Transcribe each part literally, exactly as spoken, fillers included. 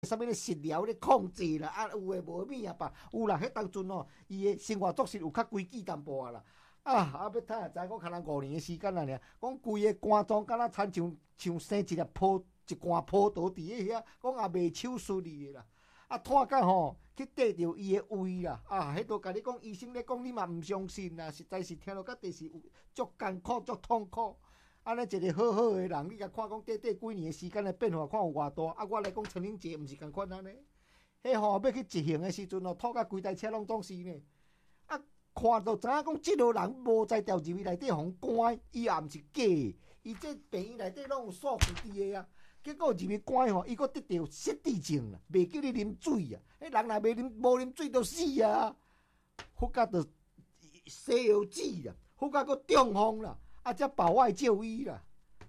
啥物咧食疗咧控制啦，啊有诶无物啊吧，有啦，迄当阵哦，伊诶生活作息有较规矩淡薄啊啦。啊，啊要睇下知，我看能五年诶时间啦尔，讲规个肝脏敢若亲像像生一粒葡一罐葡萄伫咧遐，讲也袂手术哩诶啦。啊，拖到吼去缀着伊诶胃啦，啊，迄都甲你讲，医生咧讲，你嘛毋相信啦，实在是听到到第是有足艰苦、足痛苦。安尼一个好好诶人，你甲看讲短短几年诶时间诶变化，看有偌大。啊，我来讲陈玲姐毋是共款安尼，迄吼要去执行诶时阵哦，拖甲规台车拢总是呢。啊，看到知影讲，即个人无在调入去内底互关，伊也毋是假诶，伊这病院内底拢有数据伫诶啊。结果入去关吼，伊阁得着失智症啦，袂叫你啉水啊。迄人若袂啉无啉水，就死啊！福甲就西药籽啦，福甲阁中风啦。啊！才保外就医啦，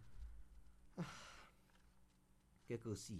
结果死。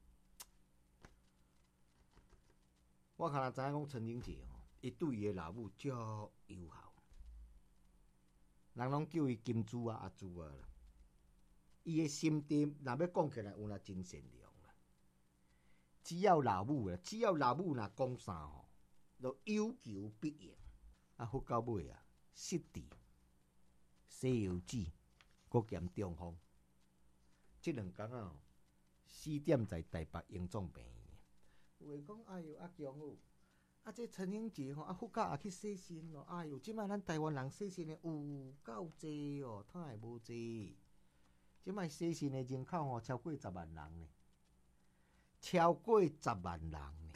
我看人知影讲陈玲姐吼，伊对伊诶老母足友好，人拢叫伊金珠啊、阿珠啊啦。伊诶心地若要讲起来，有若真善良啦。只要老母啦，只要老母若讲啥吼，就有求必应。啊，好到尾啊，失智。西药籽，搁兼中风，即两工啊，四点在台北荣总病院。有人讲，哎哟，阿强哦，啊，这陈英杰吼，啊，副教也去洗肾咯。哎哟，即摆咱台湾人洗肾的有够济哦，太无济。即摆洗肾的人口吼超过十万人呢，超过十万人呢。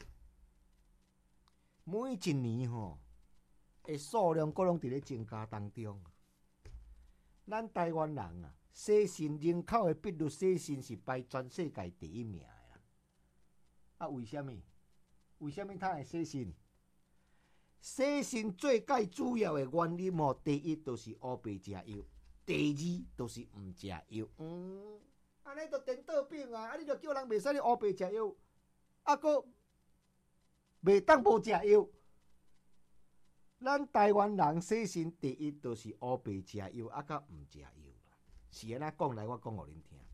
每一年吼，诶数量各拢伫咧增加当中。咱台湾人啊，洗肾人口的比率，洗肾是排全世界第一名的啦。啊，为什么？为什么他会洗肾？洗肾最解主要的原因哦，第一就是乌白食药，第二就是毋食药。嗯，安尼就颠倒病啊！啊，你就叫人袂使你乌白食药，啊，搁袂当无食药。咱台湾人洗肾第一就是乌白食药，啊，甲毋食药啦。是安怎讲来，我讲互恁听。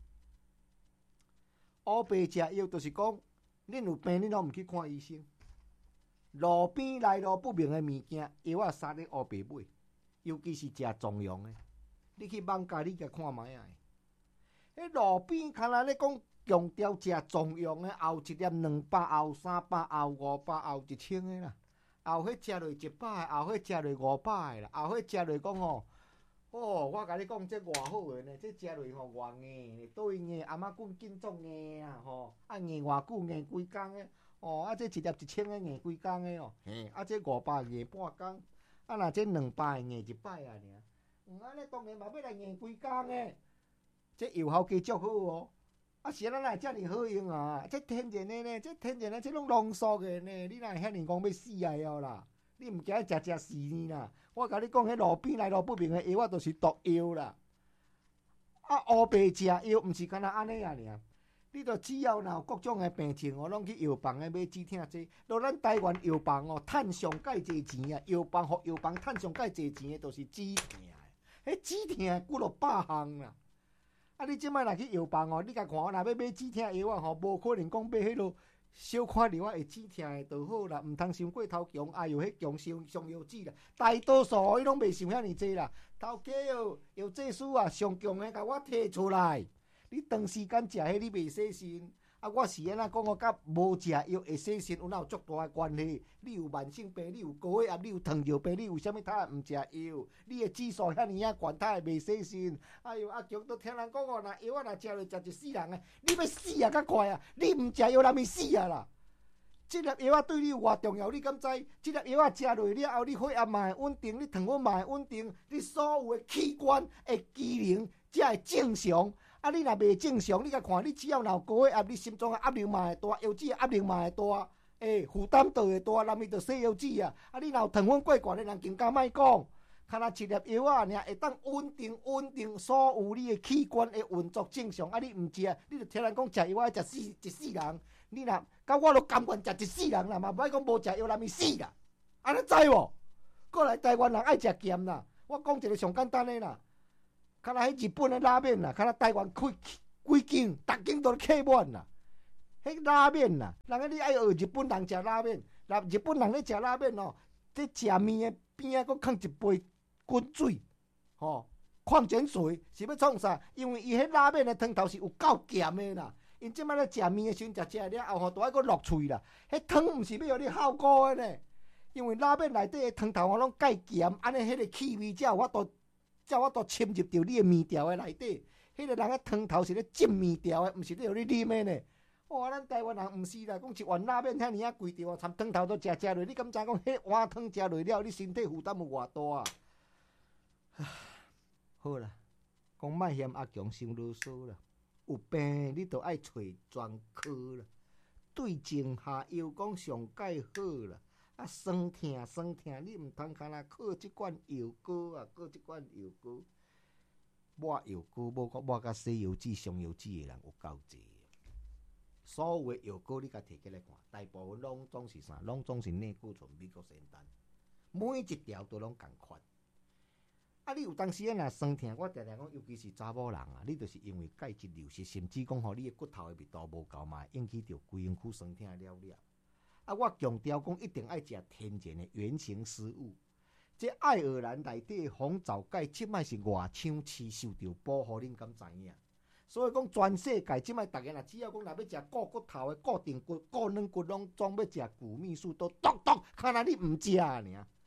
乌白食药就是讲，恁有病，恁拢毋去看医生，路边来路不明的物件，药啊杀咧乌白买，尤其是食壮阳的，你去网咖你甲看卖啊。迄路边看来咧讲，强调食壮阳的，后一粒两百，后三百，后五百，后一千的啦。后迄食落一百个，后迄食落五百个啦，后迄食落讲吼，哦，我甲你讲，这偌好个呢，这食落吼偌硬呢，倒伊硬，阿妈棍紧做硬啊吼，啊硬偌久，硬几工个，哦，啊这一粒一千个硬几工个哦，嘿，啊这五百硬半工，啊若这两百硬一摆啊尔，嗯，安尼当然嘛要来硬几工个，这药效加足好哦。啊，是咱哪会遮尔好用啊？这天然的呢，这天然的，这拢浓缩的呢。你哪会遐尼讲要死啊了啦？你毋惊食食死呢啦？我甲你讲，迄路边来路不明的药，我都是毒药啦。啊，乌白食药，毋是干那安尼啊尔。你著只要若有各种的病症哦，拢去药房的买止疼剂。落咱台湾药房哦，趁上介济钱啊！药房互药房趁上介济钱的，都是止疼的。迄止疼几落百项啦。啊！你即摆若去药房哦，你甲看，我若要买止疼药啊吼，无可能讲买迄落小可量啊会止疼的就好啦，毋通伤过头强。哎哟，迄强伤伤药剂啦，大多数伊拢袂伤遐尼济啦。头家哦，药剂师啊，上强的甲我摕出来。你长时间食迄，你袂洗肾。啊，我是安怎讲哦，甲无食药会洗肾有哪有足大的关系？你有慢性病，你有高血压，你有糖尿病，你为什么他也毋食药？你的指数遐尼啊悬，他也袂洗肾。哎哟，阿强都听人讲哦，若药啊若食落食一世人诶，你要死啊较快啊！你毋食药，难咪死啊啦！即粒药啊对你有偌重要，你敢知？即粒药啊食落了后，你血压嘛会稳定，你糖分嘛会稳定，你所有的器官的机能才会正常。啊，你若袂正常，你甲看，你只要若有高血压，你心脏的压力嘛会大，腰子的压力嘛会大，诶，负担就会大，难咪就洗腰子啊！啊，你若有糖分过悬的人，更加莫讲，看若一粒药啊，尔会当稳定稳定所有你的器官的运作正常。啊，你毋食，你就听人讲食药啊，食死一世人。你若甲我都甘愿食一世人啦，嘛唔爱讲无食药难咪死啦。安尼知无？过来台湾人爱食咸啦，我讲一个上简单的啦。看那迄日本的拉面啦，看那台湾开几间，逐间都客满啦。 迄拉面啦，人家你爱学日本人食拉面，那日本人咧食拉面哦，这食面的边仔佫放一杯滚水，吼、哦，矿泉水是要创啥？因为伊迄拉面的汤头是有够咸的啦。因即摆咧食面的时阵，食食了后吼，都爱佫落喙啦。迄汤毋是要互你效果的呢，因为拉面内底的汤头吼拢介咸，安尼迄个气味才有法度，才有法度侵入到你的面条的内底。迄个人个汤头是咧浸面条的，毋是咧互你啉的呢。哇，咱台湾人毋是啦，讲一碗拉面遐尔啊贵着啊，掺汤头都食食落，你敢知讲迄碗汤食落了，你身体负担有偌大啊？好啦，讲莫嫌阿强伤啰嗦啦。有病你著爱找专科啦，对症下药讲上介好啦。啊，酸痛酸痛，你毋通干那靠即款药膏啊，靠即款药膏。抹药膏抹抹甲洗油纸、上油纸的人有够济。所有的药膏你甲摕起来看，大部分拢总是啥？拢总是内固醇、美国仙丹，每一条都拢共款。啊，你有当时啊，若酸痛，我常常讲，尤其是查某人啊，你就是因为钙质流失，甚至讲吼你的骨头的密度无够嘛，引起着规身躯酸痛了了。啊，我强调讲，一定爱食天然的原型食物。这爱尔兰内底红枣钙，即摆是外厂饲受着保护，恁敢知影？所以讲，全世界即摆，逐个若只要讲若要食固骨头的、固定骨、固软骨，拢总要食谷米素，都笃笃，看来你毋食尔。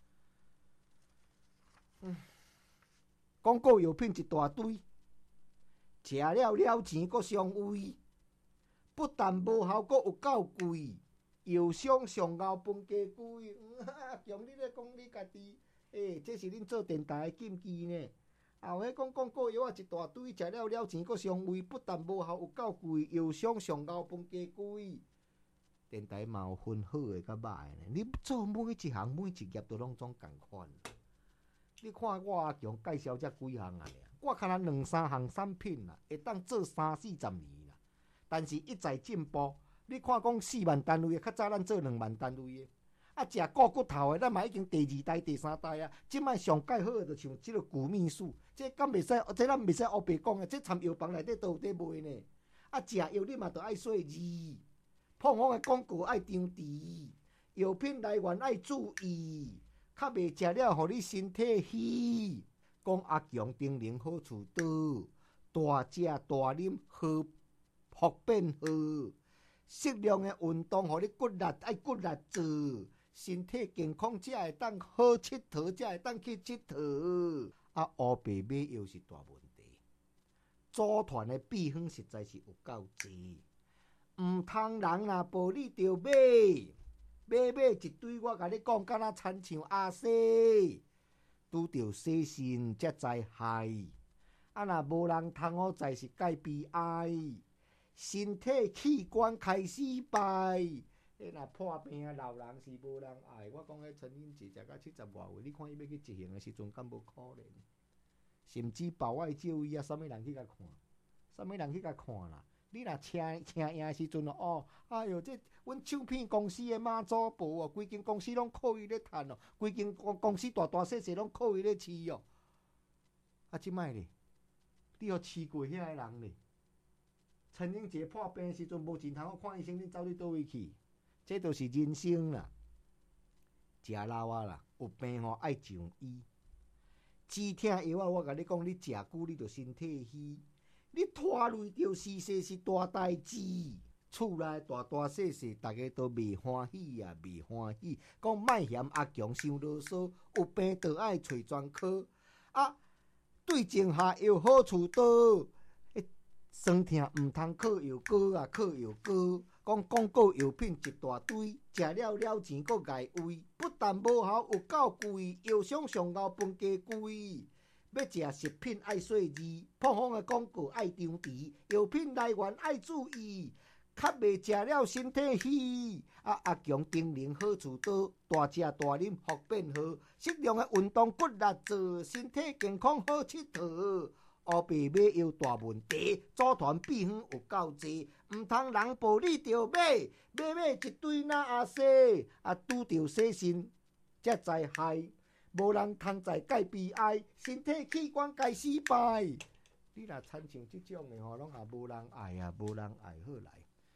嗯。广告药品一大堆，食了了钱，阁伤胃，不但无效，阁有够贵，药商上后分加贵。嗯，阿强，你咧讲你家己，诶、欸，这是恁做电台的禁忌呢。后尾讲广告药啊一大堆，食了了钱，阁伤胃，不但无效，有够贵，药商上后分加贵。电台嘛有分好的甲歹的呢，你做每一行每一业都拢总共款。你看我阿强介绍这几项啊，我看他两三项产品啦，会当做三四十年啦。但是一再进步，你看讲四万单位的，较早咱做两万单位的。啊，食固骨头的，咱嘛已经第二代、第三代啊。即摆上介好的，就像即个谷米素，这敢袂使，这咱袂使黑白讲的，这掺药房内底都有在卖呢。啊，食药你嘛着爱细字，碰风的广告爱张持，药品来源爱注意。较袂食了，互你身体虚。讲阿强叮咛好处倒，大食大啉好，福变好。适量的运动，互你骨力爱骨力做，身体健康才会当好佚佗，才会当去佚佗。啊，乌白买药是大问题。组团的秘方实在是有够济，毋通人若无你着买。买买一堆，我甲你讲，敢若亲像阿西，拄着洗身才知害。啊，若无人通好知是介悲哀，身体器官开始败。迄若破病老人是无人爱。我讲迄陈英杰食到七十外岁，你看伊要去执行的时阵，敢无可怜？甚至保外就医啊，啥物人去甲看？啥物人去甲看啦？你若请请赢时阵哦，哎哟，这阮唱片公司的马祖婆哦，规间公司拢靠伊咧趁哦，规间公公司大大小小拢靠伊咧饲哦。啊，即摆咧，你互饲过遐个人咧，陈英杰破病时阵无钱通好看医生，恁走你倒位去？这就是人生啦。食老啊啦，有病吼爱上医。止痛药啊，我甲你讲，你食久你就身体虚。你拖累着事实是大代志，厝内大大小小，大家都袂欢喜啊，袂欢喜。讲莫嫌阿强伤啰嗦，有病就爱找专科啊。对症下药好处倒？酸痛毋通靠药膏啊，靠药膏。讲广告药品一大堆，食了了钱阁碍胃，不但无效，有够贵，药商上后分加贵。要食食品爱细字，碰风的广告爱张持，药品来源爱注意，较袂食了身体虚。啊，阿强叮咛好处倒，大食大啉福变好，适量的运动骨力做，身体健康好佚佗。乌白买药大问题，组团秘方有够济，毋通人报你着买，买买一堆那阿西，啊拄着洗身才知害。无人通在介悲哀，身体器官该失败。你若亲像即种的吼，拢也无人爱啊，无人爱好来。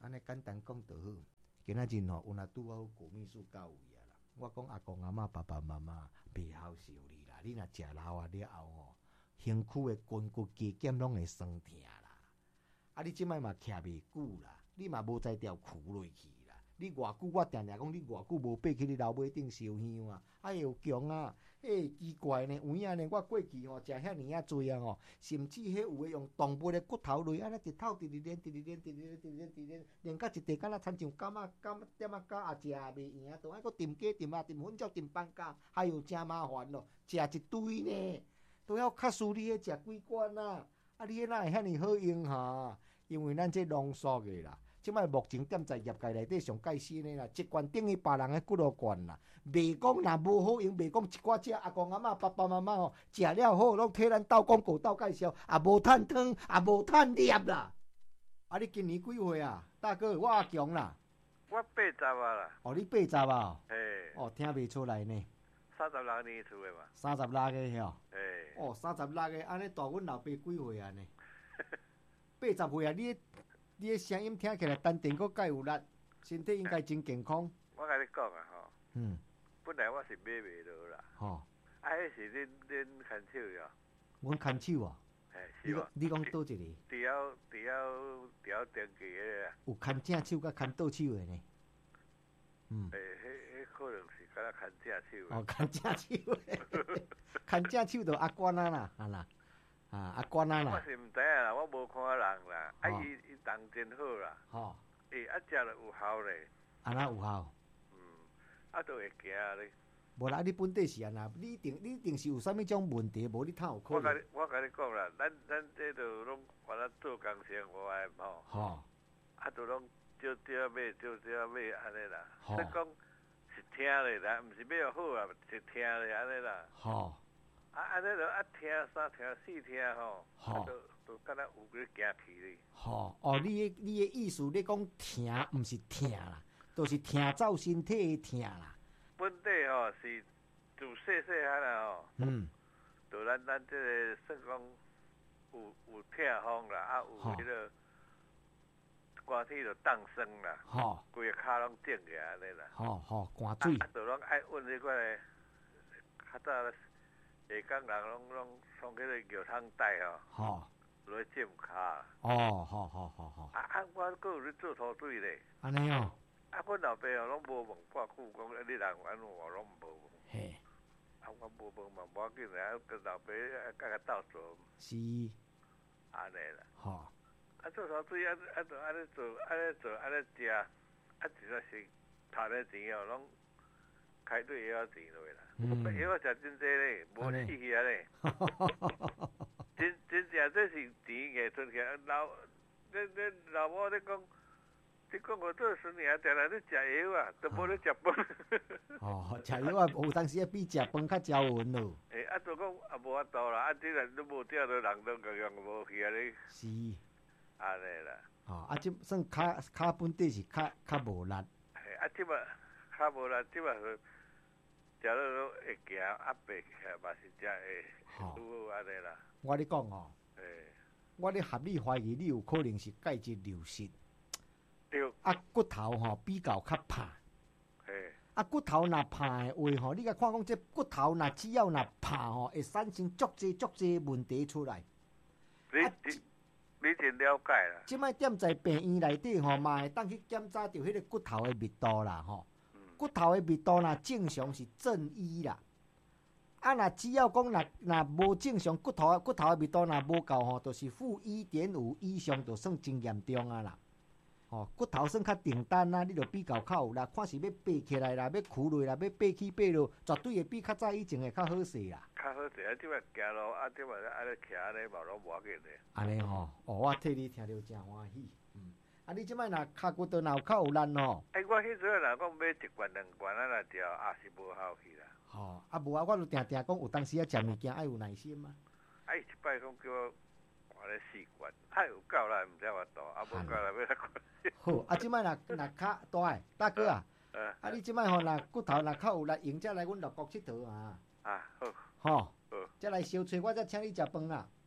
安尼简单讲就好。今仔日吼，有若拄好国秘书到位啊啦。我讲阿公阿嬷、爸爸妈妈袂孝顺你啦。你若食老啊了后吼，身躯的筋骨肌腱拢会酸痛啦。啊，你即摆嘛徛袂久啦，你嘛无才调苦落去啦。你偌久我定定讲你偌久无爬去你楼尾顶烧香啊？哎呦强啊！诶、欸，奇怪呢，有影呢，我过去吼食遐尼啊多啊吼，甚至迄有诶用动物诶骨头类安尼一透直直连，直直连，直直连，直直连，直直连，连到一地敢若亲像柑仔柑点仔糕也食也袂赢，都爱搁炖鸡、炖肉、炖粉椒、炖放假，哎呦真麻烦咯，食一堆呢，都要较输你迄食几罐啊！啊，你迄哪会遐尼好用哈？因为咱这浓缩诶啦。即摆目前踮在业界内底上介新诶啦，一罐等于别人诶几落罐啦。袂讲若无好用，袂讲一寡只阿公阿嬷、爸爸妈妈吼食了好，拢替咱斗广告、斗介绍，也无趁汤，也无趁粒啦。啊，你今年几岁啊，大哥？我阿强啦。 我八十啊啦。 哦，你八十啊？ 嘿。 哦，听袂出来呢。 三十六年厝诶嘛。 三十六个吼。 嘿。 哦，三十六个，安尼大阮老爸几岁啊呢？八十岁啊，你。你的声音听起来淡定，搁介有力，身体应该真健康。 我甲你讲啊，吼， 嗯， 本来我是买袂落啦， 吼， 啊，迄是恁恁牵手呀？ 阮牵手啊？ 嘿，是吧？ 你讲倒一个？ 除了除了除了登记个。 有牵正手甲牵倒手的呢？嗯。 诶，迄迄可能是敢若牵正手。 哦，牵正手的，牵正手就阿官啊啦，啊啦。啊，阿官啊啦！ 我是毋知影啦，我无看人啦。啊，伊伊人真好啦。 吼。 诶，啊，食了有效咧。 安那有效？ 嗯，啊，都会行咧。 无啦，你本地是安那，你一定你一定是有啥物种问题，无你通有可能。 我甲你我甲你讲啦，咱咱这都拢原来做工生活诶吼。 吼。 啊，都拢少少买，少少买安尼啦。吼。你讲是听咧啦，毋是买好啊，是听咧安尼啦。 吼。 啊，安尼就啊听三听四听吼，啊都都敢若有去行去咧。 吼，哦，你的你的意思，你讲听，毋是听啦，都、就是听走身体的听啦。 本地吼是自细细汉啊吼，嗯，就咱咱这个算讲有有痛风啦，啊有迄个寒天就冻酸啦，吼，规个骹拢肿起来安尼啦。吼吼， 寒水。 啊，就拢爱温迄个较早。下港人拢拢从迄个药汤袋吼，落去浸骹。 哦，好好好好。 啊啊，我搁有咧做土水咧。 安尼哦。 啊，阮老爸哦，拢无问半句，讲你人安怎我拢无问。 嘿。 啊，我无问嘛，无要紧啦，跟老爸甲甲斗做。 是。 安尼啦。吼。啊，做土水啊啊，就安尼做，安尼做，安尼食，啊，真正是赚咧钱哦，拢。开对药钱落啦，嗯、药食真济咧，无死去啊咧。真真正这是钱摕出去，老你你老母你讲，你讲我做孙儿，定定咧食药啊，都无咧食饭。 哦，食药啊，有当时比食饭较招魂咯。 诶，啊，就讲啊无法度啦，啊，即个你无钓到人都个样无去啊咧。 是。 安尼啦。 哦，啊，即算较较本地是较较无力。 嘿，啊，即摆较无力，即摆是。食了都会行，啊爬起来嘛是真会好安尼啦。 我咧讲哦，我咧合理怀疑你有可能是钙质流失。对。啊，骨头吼比较较怕。嘿。啊，骨头若怕的话吼，你甲看讲这骨头若只要若怕吼，会产生足济足济问题出来。 你你你真了解啦。 即摆踮在病院内底吼，嘛会当去检查着迄个骨头的密度啦吼。骨头的密度若正常是正一啦，啊，若只要讲若若无正常，骨头骨头的密度若无够吼，就是负一点五以上，就算真严重啊啦。吼，骨头算较订单啊，你就比较较有啦，看是要爬起来啦，要跍落啦，要爬起爬落，绝对会比较早以前会较好势啦。 较好势啊！即摆行路啊，即摆安尼徛安尼嘛拢无要紧的。 安尼吼，哦，我替你听着真欢喜。嗯。啊！你即摆若骹骨头若有较有力吼？ 哎，我迄阵若讲买一罐两罐啊来调，也是无效去啦。 吼，啊无啊，我著定定讲有当时啊食物件爱有耐心啊。 哎，一摆讲叫我看咧四罐，啊有够啦，毋知偌大，啊无够啦，要来看。好， 啊，即摆若若骹大诶，大哥啊，啊你即摆吼若骨头若较有力，用则来阮六国佚佗啊。啊好。吼。好。则来小吹，我则请你食饭啦。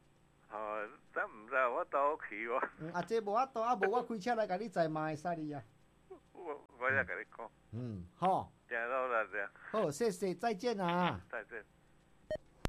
哦，咱唔知，我倒去哦。 嗯，啊，这无法度，啊，无我开车来甲你载嘛会使你啊。 我我才甲你讲。 嗯，好。 行，好啦，这样。 好，谢谢，再见啊。 再见。